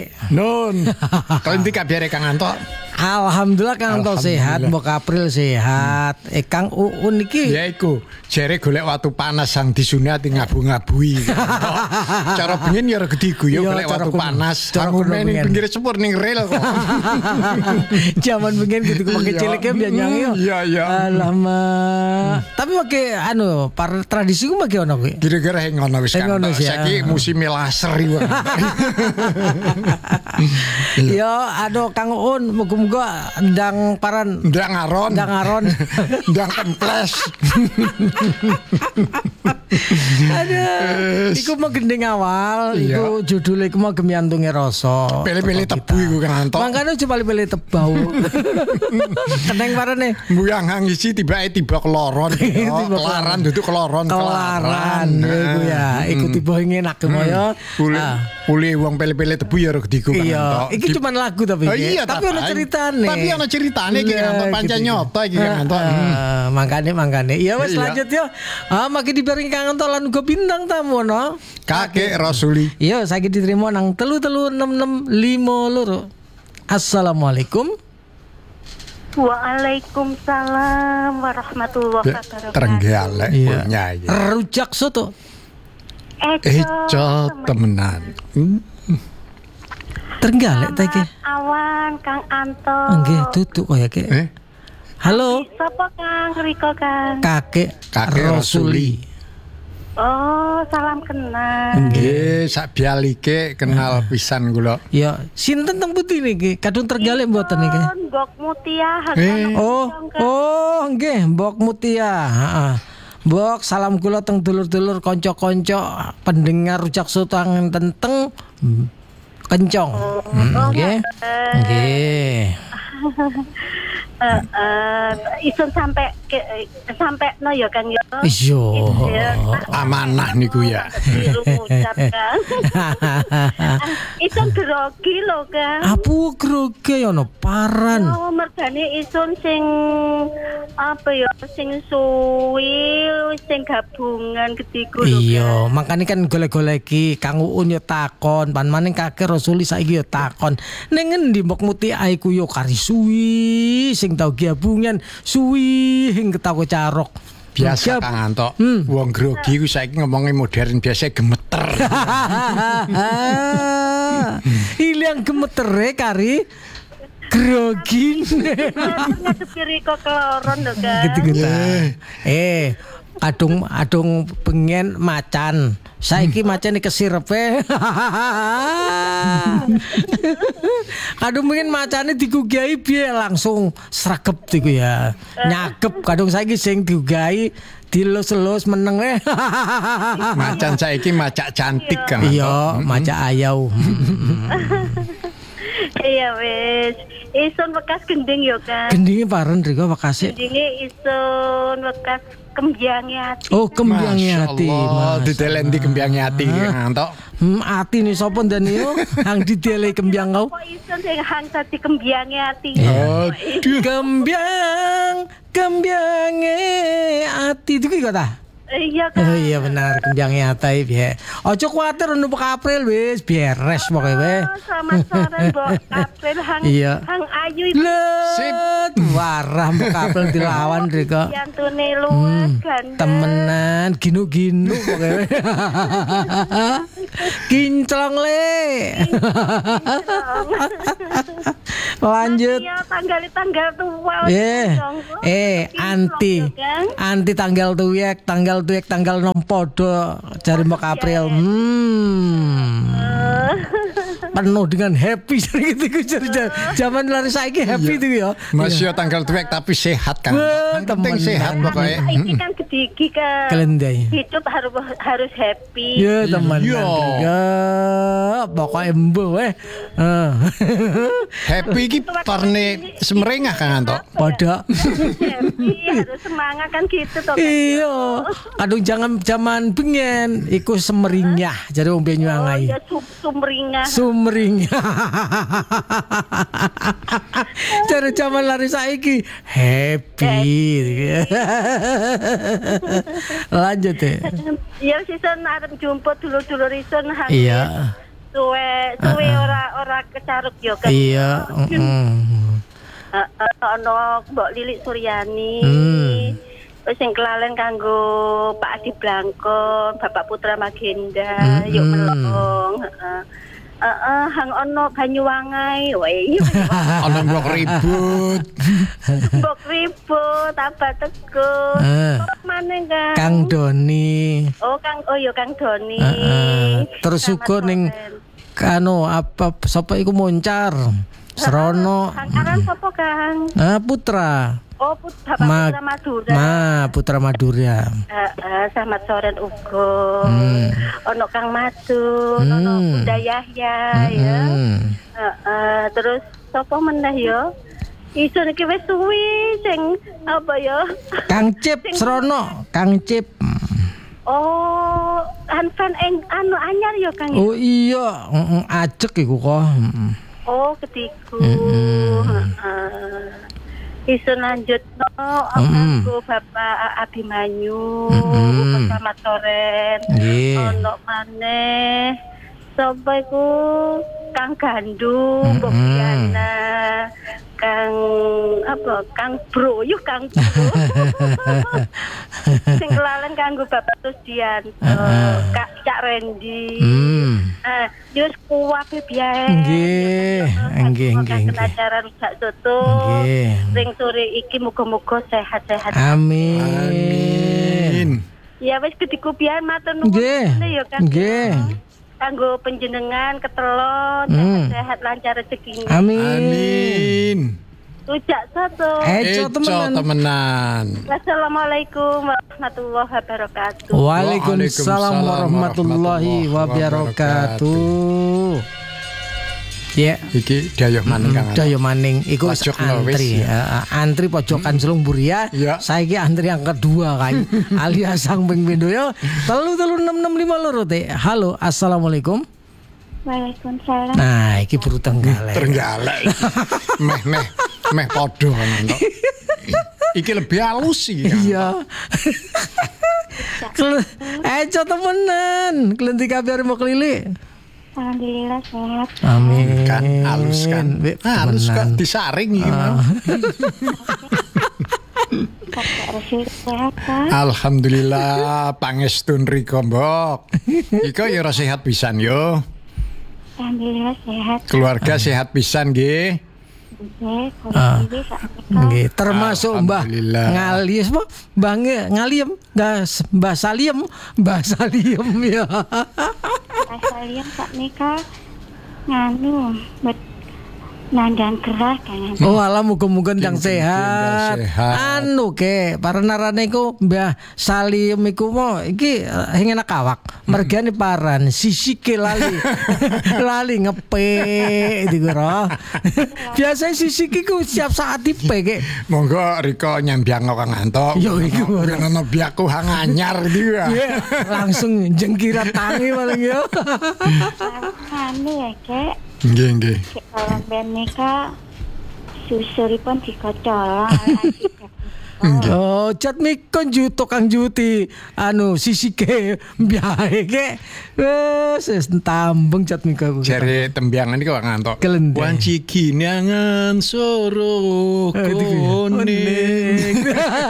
Nun. Klendi kabare Kang Anto. Alhamdulillah Kang Anto sehat, Mbok April sehat. Kang Uun iki ya iku jere golek watu panas sang disunati ngabu-ngabui. Cara bengen ya gede guyu golek watu panas. Kang ning pinggir sepur ning rel kok. Zaman bengen gitu pakai ciliknya biar nyanyi. Iya. Alamak. Tapi pakai tradisi ku pakai ono kuwi. Kira-kira ngono wis kan. Saiki musim laser iku. Yo aduh Kang Uun muga-muga ndang paran ndang aron ndang kemples. Aduh iku mau gending awal iku judulnya iku mau gemyantunge rasa pilih-pilih tebu iku Kang Anto makanya coba pilih tebau keneng parane mbuyang ngisi tiba keloron kelaran duduk keloron iku ya iku tiba enak ya Uli wong pilih-pilih tebu ya gediku Kang Anto iki cuma lagu tapi ono ceritane iki Kang Anto pancen nyoto iki Kang Anto mangkane iya wes lanjut yo makin dibarengi Kang Anto lan uga bintang tamu no Kakek Rasuli iya saiki diterima nang 336652 Assalamualaikum Waalaikumsalam warahmatullahi wabarakatuh. Trenggalek punya ya. Rujak soto. Eco temenan. Trenggalek ta iki? Awan Kang Anto. Nggih tutuk kaya ki. Halo. Sapa Kang Riko Kang? Kakek Rasuli. Oh, salam kenal. Nggih, sak bialike kenal pisan kula. Ya, sinten teng putih niki? Kadung Trenggalek mboten niki? Mbok Mutia. Oh, nggih, Mbok Mutia. Heeh. Mbok salam kula teng dulur-dulur kanca-kanca pendengar rujak soto tenteng kencong. Nggih. Nggih. Isun sampai no ya Kang yo. Iya. Amanah niku ya. Isun grogi lho Kang. Apa grogi ono paran. Oh, mergane isun sing apa ya sing suwi sing gabungan gediku lho. Iya, makane kan golek-goleki Kang Uun yo takon, pan maning Kakek Rasuli saiki yo takon. Ning endi Mbok Muti aiku yo kari suwi sing tau gabungan suwi hing ketako carok. Biasa Kang Anto. Wong grogi ku saiki ngomongnya modern biasa gemeter. Ilang gemetere kari grogi. Ngadep kiri kok keloron lho Kang. Gitu-gitu. Adung pengen macan. Saiki macan kesirepe. Kadung pengen macane digugai piye langsung sregep iku ya. Nyakep kadung saiki sing digugai dilus-lus meneng Macan saiki macak cantik Kang. Iya, macak ayau. Iya wis. Isun bekas gending yo Kang. Gendinge paren riko wekase. Gendinge isun bekas kembyange ati. Oh, kembyange ati. Didelendi kembyange ati Kang Anto. Ati ni sapa ndan yo? Hang didele kembyang kau. Kok isun sing hang dadi kembyange ati. Kembyange ati itu ki kata. Iya Kang. Oh iya benar kembyange ati piye. Ojo kuwatir Mbok April wis beres pokoke we. Selamat sore Mbok April hang ayu ibu. Sip. Warah Mbok April dilawan riko. Yantune luwes gandeng. Temenan ginu-ginu pokoke we. Kinclong le. Lanjut. Ya tanggal tua. Anti tanggal tuwek tanggal 6 podo jare Mbok April. Penuh dengan happy gitu zaman lari saiki happy itu ya. Masih tanggal tuwek tapi sehat kan. Penting sehat pokoknya. Ini kan gedigi kan. Kelendai. Hidup harus happy. Ya teman. Ya pokoknya embo happy iki parne semrengah Kang Anto. Pada happy harus semangat kan gitu toh. Iya. Kadung jangan zaman bengen iku semringah jadi wong Banyuwangi. Ya sumringah. Cara zaman lari saiki happy. Lanjut ya. Ya season arep jumpa dulur-dulur isun. Iya. suwe ora kecaruk yo kan. Iya, Ono Mbok Lilik Suryani. Wis sing kelalen kanggo Pak Adi Blangkon, Bapak Putra Magenda, yuk melong. Hang ono Banyuwangai, wae. Ono mbok ribut. Mbok ribut, apa teguh. Maneh kan. Kang Doni. Kang Doni. Terus uga ning apa sapa iku Moncar. Serono. Kang Aran sapa Kang? Putra. Bapak Putra Madura. Putra Madura. Selamat sore uga. Ono Kang Madu, ono Bunda Yahya ya. Terus sapa meneh ya? Isun iki wis suwi sing apa ya? Kang Cip Serono, Kang Cip. Hanfan anu anyar ya Kang. Oh iya, ajek iku kok. Ketiku. Isu lanjut aku Bapak Abimanyu bersama Toren. Ono maneh sapa iku Kang Gandum, Bobiana, Kang Bro. Sing kelalen kanggo Bapak Susdianto, Kak Cak Rendi. Yus kuwabe biyen. Nggih. Acara rusak soto. Ring sore iki muga-muga sehat-sehat. Amin. Ya wis gediku biyen matur nuwun ya Kang. Nggih. Kanggo panjenengan ketelon sehat lancar rezekinya. Amin. Rujak soto. Eco temenan. Wassalamualaikum warahmatullahi wabarakatuh. Waalaikumsalam warahmatullahi wabarakatuh. Ya, iki Dayoh Maning Kang. Dayoh Maning iku antri. Antri pojokan Selumbur ya. Saiki antri yang kedua kan. Alias sang ping pindho ya. 33665 teh. Halo, assalamualaikum. Waalaikumsalam. Nah, iki buru tenggalek. Meh padha kan. Iki lebih halus sih. Iya. Eco temenan. Kelenti kabar mau kelili. Alhamdulillah sehat. Amin. Kan halus kan. Halus kok disaring iki mau. Alhamdulillah pangestun riko mbok. Iko ya ora sehat pisan yo. Alhamdulillah sehat. Keluarga sehat pisan nggih. Nggih, termasuk Mbah Ngalis apa? Ngaliem, Mbah Saliem ya. Mbah Saliem sak nika nganu nandang gerah kan. Alah muga-muga ndang sehat. Anu ke, para narane iku Mbah Salim iku mo iki enak awak. Mergane paran, sisike lali. Lali ngepek iku ro. Biasa sisike iku siap saat dipek. Monggo riko nyambiang Kang Anto. Yo iku ono biaku hang anyar iki ya. Langsung jengkirat tangi paling yo. Anu ya, Kek. Nggih. Kalau ben nika susuripun dikocol. Cat mikon juto Kang Juti anu sisike mbiae ke wis tambeng cat miko jare tembiangan iki kok ngantok wanci kinangan soro kuning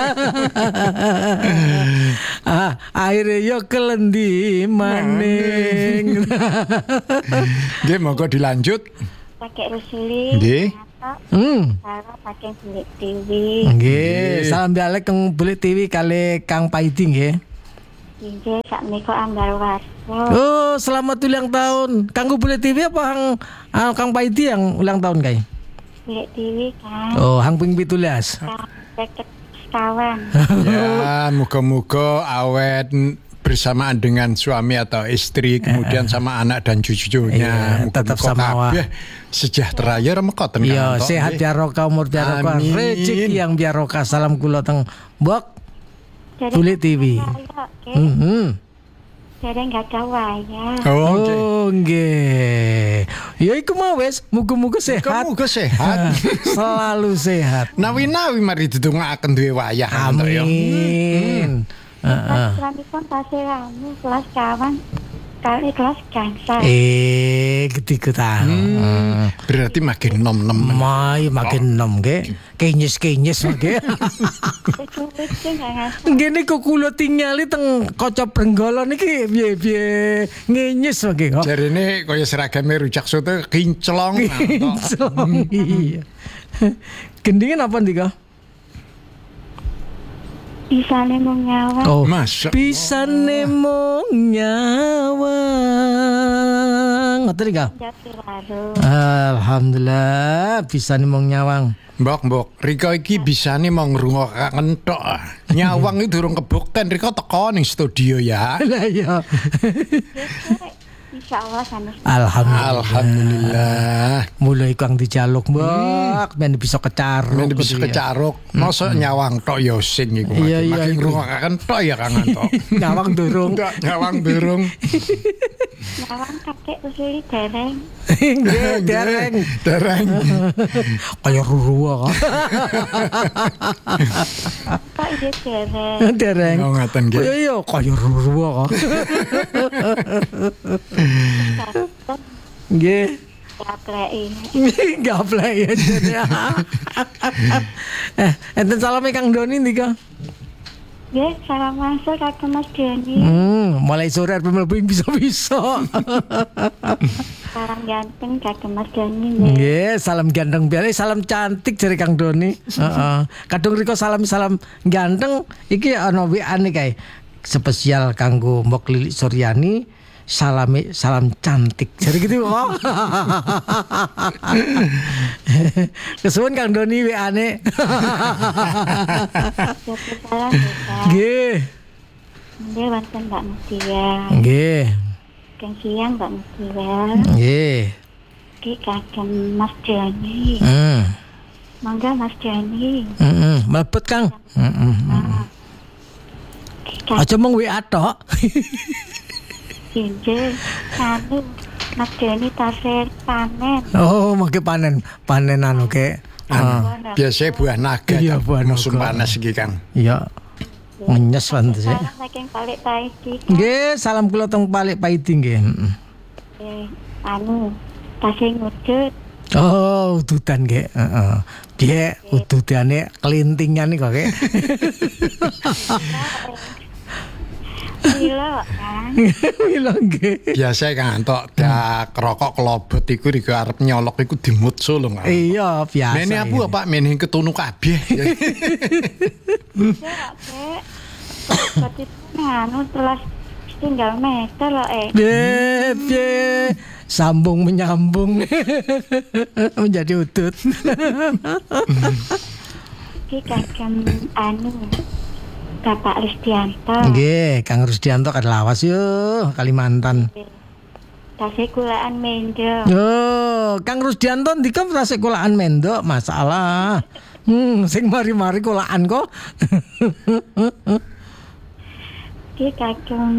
akhirnya yo kelendi maning nggih monggo dilanjut pakai Rusuli nggih Sarah pakai Bulik TV. Nggih, salam dialek Kang Bulik TV kali Kang Paidi nggih. Nggih, sakmenika Anggar Warso. Oh, selamat ulang tahun. Kanggo Bulik TV apa Kang Paidi yang ulang tahun kae? Bulik TV kan. Oh, hang ping 17. Deket sekawan. Ya, muga-muga awet bersamaan dengan suami atau istri kemudian sama anak dan cucunya tetap sama sejahtera ya remekoten iya sehat biaroka umur biaroka rezeki yang biaroka salam kula teng Mbok Bulik TV Jadi enggak ada wayang. Oh nggih. Ya iku mau wis muga-muga sehat. Muga-muga sehat. Selalu sehat. Nawi-nawi mari didongaaken duwe wayah amin. Heeh. Pun tasih kelas kawan. kali kelas gangsal. Ketiga tahu. Berarti makin nom-nom. Makin nom ke. Kenyes ke. Itu nggak ngasih. Gini kok kula tingali teng kaca Brenggala niki piye ngenyes wae kok. Jarine kaya seragame rujak soto kinclong. Iya. Gendingan apa ndika? Bisa nemong nyawa. Oh, Masya Allah. bisa nemong nyawang. Ngoten iki, Jati baru. Alhamdulillah bisa nemong nyawang. Mbok, Riko iki bisane mau ngrungokaken tok. Nyawang iki durung kebukten, Riko teko ning studio ya. Lah iya. Insya Allah sanes. Alhamdulillah. Mulai kang dijaluk, Mbak, men bisa kecaruk. Men bisa kecaruk. Masa nyawang tok ya sing iku. Iya, iya, Makin iku. ngrungokaken tok ya Kang Anto. Nyawang durung. Enggak, nyawang durung. Nyawang kakek usuli dereng. Nggih, dereng. Dereng. Kaya ruruwa kok. Kok ide dereng. Dereng. Oh, ngaten nggih. Iya, kaya ruruwa kok. Nggih. Gapleki. Gaplek ya jadi. Enten salame Kang Doni ndika? Nggih, salam masuk kagem Mas Doni. Mulai sore arep mlebu bisa-bisa. Salam ganteng kagem Mas Doni. Nggih, salam ganteng biar salam cantik dari Kang Doni. Heeh. Kadung riko salam ganteng iki ana WA-ne kae. Spesial kanggo Mbok Lilik Suryani. Salam cantik. Jadi gitu kok. Kesuwun Kang Doni WA-ne. Jadi salam ya. Nggih. Nggih wonten Mbak Mutia. Nggih. Kang siang Mbak Mutia. Nggih. Ki kagem Mas Doni. Mangga Mas Doni. Mlebet Kang. Aja mung WA tok. Injil, anu Mas Doni tasir panen. Oh, mangke panen anu ke. Biasanya buah naga. Iya, buah naga. Musim panas iki Kang. Iya. Ngenyes pantes ya. Salam saking Palik Paidi. Nggih, salam kula teng Palik Paidi nggih. Anu tasih ngudut. Oh, udutan nggih. Heeh. Dia ududane kelintingan kok ke. Milo kan. Mila nggih. Biasa Kang Anto dak rokok kelobot iku Riko arep nyolok iku dimutso lho Kang. Iya, biasa. Mene apa Pak? Mene ketunu kabeh. Ya, Kek. Berarti anu telas tinggal meter loh Piye sambung menyambung menjadi udut. Ki kagem anu Bapak Rusdianto. Nggih, Kang Rusdianto kan lawas yo Kalimantan. Tasik kulaan mendo. Yo, Kang Rusdianto ndika tasik kulaan mendok masalah. Sing mari-mari kulaan kok. Ki kagem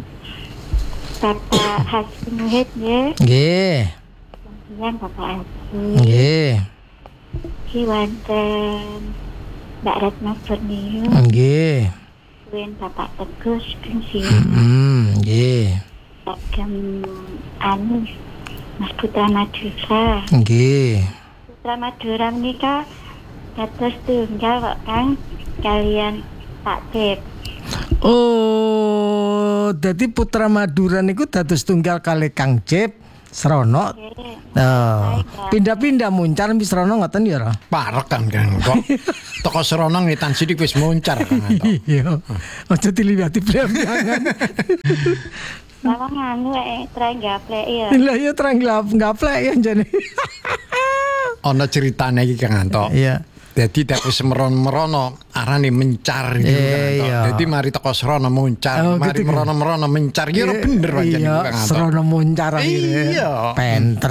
Bapak Hasim Muhid ya. Nggih. Kemudian Bapak Hasim. Nggih. Ki wonten Mbak Retno Borneo. Nggih. Kemudian Bapak Tegus Kengsi. Nggih. Kagem anu Mas Putra Madura. Nggih. Putra Madura menika dados tunggal kok Kang kalian Pak Cep. Oh, dadi Putra Madura niku dados tunggal kali Kang Cep Srono. Pindah-pindah muncar mi Srono ngoten ya ra? Parek kan Kang kok. Toko Srono ngitan sidik wis muncar Kang Anto. Iya. Aja diliwati blambangan. Lawang anu try gaplek ya. Lah ya terang gaplek ya jane. Ana ceritane iki Kang Anto. Iya. Dadi tak wis merono arane mencar gitu Kang Anto. Iya. Dadi mari teko Srono muncar, Oh, mari gitu, merono mencar. Ya ora bener pancen iya, Kang Anto. Srono muncar akhirnya. Iya. Penter.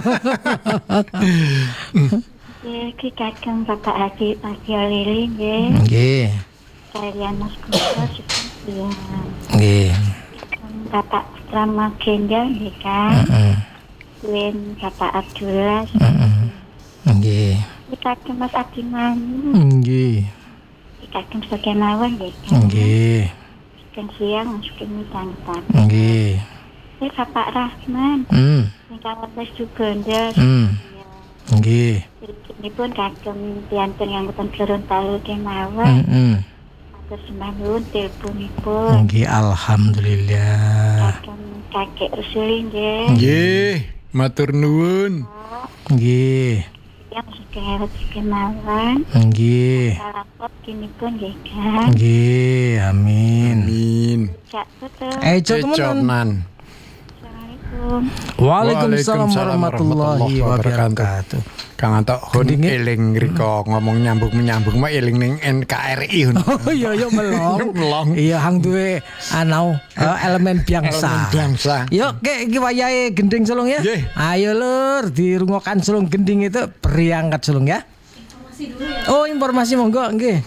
Ki kagem Bapak Haji Lili nggih. Nggih. Kalian Mas Kumpul sekian. Nggih. Bapak Putra Gendel nggih kan. Kemudian Bapak Abdullah. Nggih. Ki kagem Mas Abimani. Nggih. Ki kagem Sokemawon nggih kan. Nggih. Kang siang masukin tantan. Nggih. Bapak Rahman. Yang kawasan juga ndas. Nggih. Ini pun kagem piantun nganggutan Gorontalo kemawon. Atur sembah nuwun teleponipun. Nggih, alhamdulillah. Kagem kakek Rusuli nggih. Nggih, matur nuwun. Nggih. Yang sekarang kemawon. Nggih. Salapot kini pun nggih kan. Nggih, amin. Amin. Cak betul. Tenan. Assalamualaikum. Waalaikumsalam warahmatullahi wabarakatuh. Kang Antok hun eling riko ngomong nyambung menyambung mah eling ning NKRI hun. Oh iya melong. Iya hang duwe elemen bangsa. Yuk iki wayahe gending sulung ya. Ayo lur dirungokan sulung gending itu berangkat sulung ya. Informasi dulu ya. Oh informasi monggo nggih.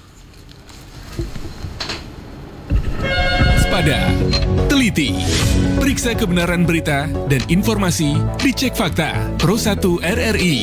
Waspada, teliti, periksa kebenaran berita dan informasi dicek fakta Pro 1 RRI.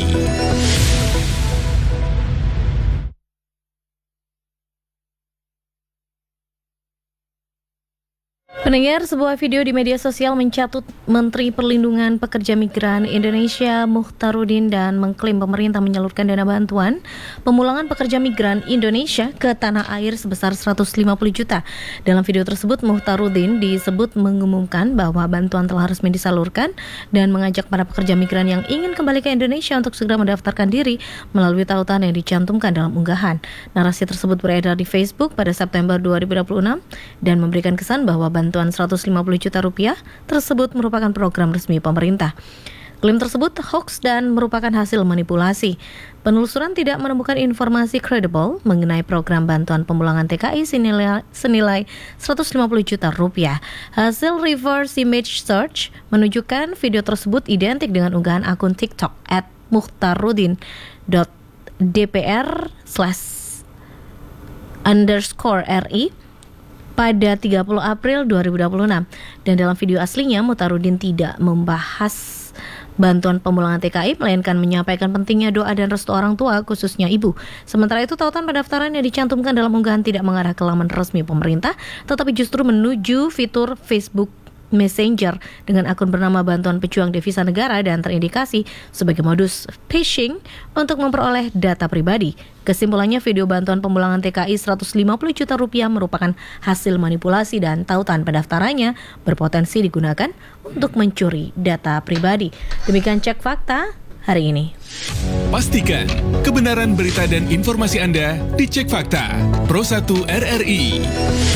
Pendengar, sebuah video di media sosial mencatut Menteri Perlindungan Pekerja Migran Indonesia Mukhtarudin dan mengklaim pemerintah menyalurkan dana bantuan pemulangan pekerja migran Indonesia ke tanah air sebesar 150 juta. Dalam video tersebut, Mukhtarudin disebut mengumumkan bahwa bantuan telah resmi disalurkan dan mengajak para pekerja migran yang ingin kembali ke Indonesia untuk segera mendaftarkan diri melalui tautan yang dicantumkan dalam unggahan. Narasi tersebut beredar di Facebook pada September 2026 dan memberikan kesan bahwa bantuan 150 juta rupiah tersebut merupakan program resmi pemerintah. Klaim tersebut hoax dan merupakan hasil manipulasi. Penelusuran tidak menemukan informasi kredibel mengenai program bantuan pemulangan TKI senilai 150 juta rupiah. Hasil reverse image search menunjukkan video tersebut identik dengan unggahan akun TikTok @mukhtarudin.dpr/_RI pada 30 April 2026. Dan dalam video aslinya, Mukhtarudin tidak membahas bantuan pemulangan TKI, melainkan menyampaikan pentingnya doa dan restu orang tua, khususnya ibu. Sementara itu, tautan pendaftaran yang dicantumkan dalam unggahan tidak mengarah ke laman resmi pemerintah, tetapi justru menuju fitur Facebook Messenger dengan akun bernama Bantuan Pejuang Devisa Negara dan terindikasi sebagai modus phishing untuk memperoleh data pribadi. Kesimpulannya, video bantuan pemulangan TKI 150 juta rupiah merupakan hasil manipulasi dan tautan pendaftarannya berpotensi digunakan untuk mencuri data pribadi. Demikian Cek Fakta hari ini. Pastikan kebenaran berita dan informasi Anda dicek fakta Pro 1 RRI.